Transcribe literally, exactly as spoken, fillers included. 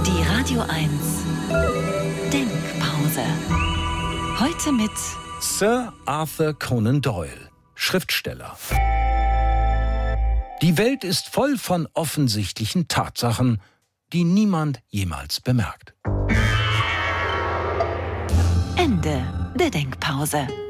Die Radio eins Denkpause. Heute mit Sir Arthur Conan Doyle, Schriftsteller. Die Welt ist voll von offensichtlichen Tatsachen, die niemand jemals bemerkt. Ende der Denkpause.